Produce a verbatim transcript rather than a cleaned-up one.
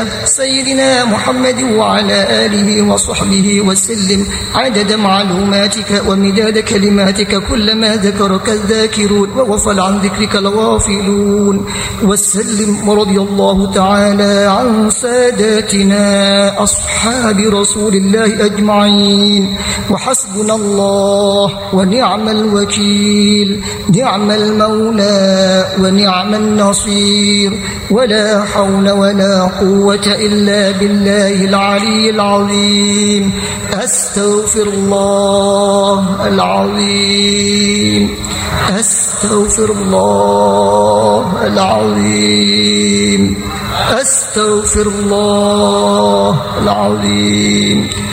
سيدنا محمد وعلى آله وصحبه وسلم عدد معلوماتك ومداد كلماتك كلما ذكرك الذاكرون وغفل عن ذكرك الغافلون. وسلم ورضي الله تعالى عن ساداتنا أصحاب رسول الله أجمعين. وحسبنا الله ونعم الوكيل، نعم المولى ونعم النصير، ولا حول ولا قوة إلا بالله العلي العظيم. أستغفر الله العظيم، أستغفر الله العظيم، أستغفر الله العظيم.